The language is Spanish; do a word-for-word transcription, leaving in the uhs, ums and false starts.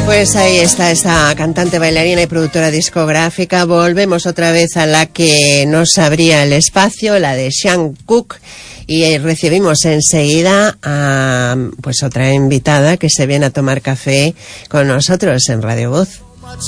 Pues ahí está esta cantante, bailarina y productora discográfica. Volvemos otra vez a la que nos abría el espacio, la de Sean Cook, y recibimos enseguida a pues otra invitada que se viene a tomar café con nosotros en Radio Voz.